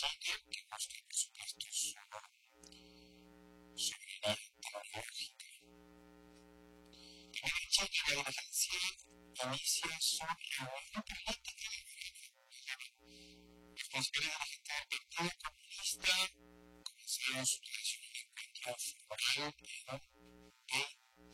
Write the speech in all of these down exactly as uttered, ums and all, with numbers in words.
China, que busca, por supuesto, su soberanía tecnológica. También en China la dirigencia inicia su reunión política los principales dirigentes del Partido Comunista comenzaron su tradicional encuentro formal en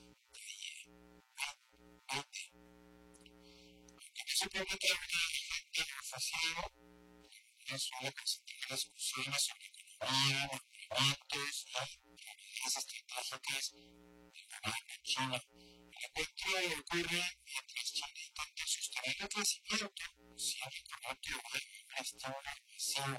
Haití. Aunque no se publica una agenda oficial, la suele concentrar discusiones sobre economía, movimientos y prioridades estratégicas del gobierno chino. El encuentro ocurre mientras China intenta sostener el crecimiento sin recorrer un estímulo masivo.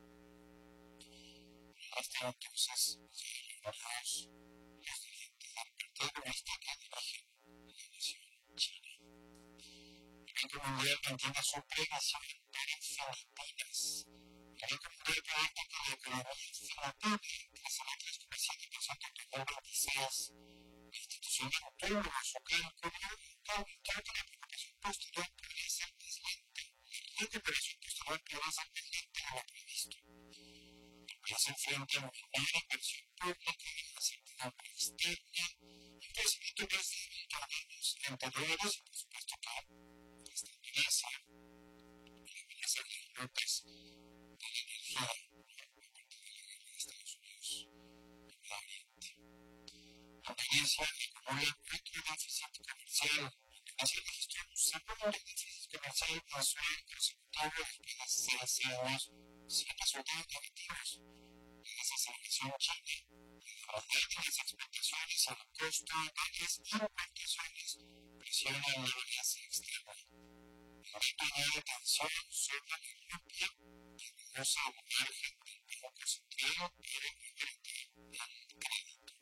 Hasta entonces, los dirigentes del Partido Comunista que dirigen la nación china. El Banco Mundial mantiene su previsión para Filipinas. El Banco Mundial proyecta que la economía filipina crecerá tres coma siete por ciento en dos mil veintiséis. La institución mantuvo su cálculo que aumentó que la preocupación posterior podría ser más lenta. La recuperación posterior podría ser más lenta de lo previsto. El país enfrenta una menor inversión pública, incertidumbre externa, un crecimiento más débil que en años anteriores y, por supuesto, que esta amenaza, la amenaza de las rutas de la energía por parte de la guerra de Estados Unidos en Medio Oriente. Indonesia acumula otro déficit comercial. Indonesia registró un segundo déficit comercial mensual consecutivo después de seis años sin resultados negativos. La desaceleración china, la derrota de las exportaciones y el costo de las importaciones presionan la balanza externa. El reto añade tensión sobre la rupia y reduce el margen del Banco Central para aumentar el crédito.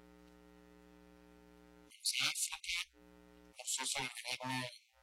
En África, el proceso de gobierno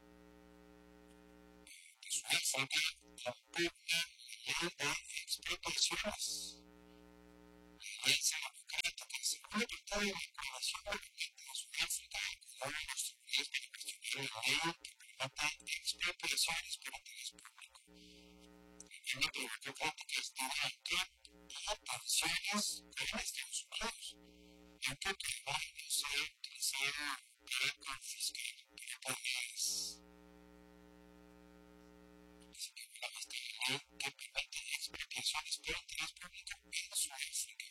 de Sudáfrica impugna la ley de expropiaciones. La Alianza Democrática, según el Estado de la Información Permanente de Sudáfrica, acordó en los tribunales para cuestionar la ley que permite expropiaciones por interés público. El gobierno provocó críticas de Donald Trump y tensiones con Estados Unidos, aunque todavía no se ha utilizado para confiscar propiedades. Así que bueno, esta ley que permite expropiaciones por interés público en Sudáfrica.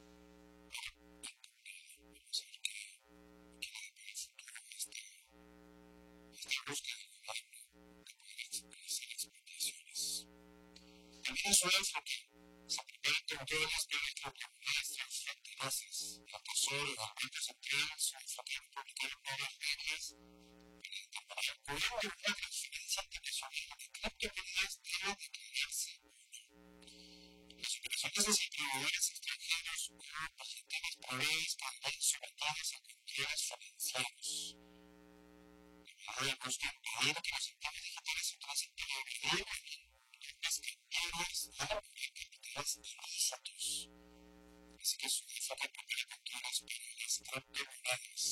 Esta búsqueda del gobierno de poder realizar expropiaciones. También en Sudáfrica se preparan controles para que autoridades transfronterizas, la Tesoro y el Banco Central sudafricano publicaron nuevas reglas para el gobierno de una transferencia internacional de criptomonedas debe declararse. Las operaciones de distribuidores extranjeros o billeteras privadas también sometidas a controles financieros. Ahora busca impedir que los activos digitales se transiten libremente en las cambiarias y en capitales ilícitos. Así que Sudáfrica prepara controles para las criptomonedas.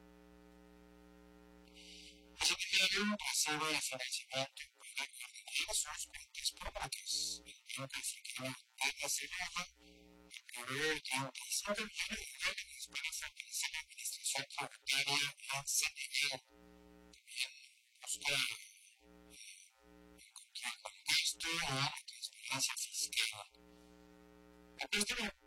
Ese gobierno recibe el financiamiento para ordenar sus cuentas públicas. El Banco Africano de Desarrollo aprobó treinta y cinco millones de dólares para fortalecer la administración tributaria en Senegal. Busca el control del gasto y la transparencia fiscal. El préstamo